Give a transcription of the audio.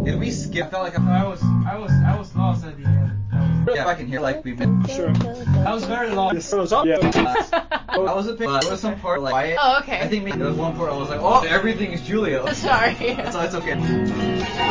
Did we skip? I felt like I was lost at the end. yeah, I can hear like we've been. Sure. I was very lost. I was up. Yeah. I wasn't. There was some part like quiet. Oh, okay. I think maybe there was one part I was like, oh, everything is Julia. Sorry. That's okay.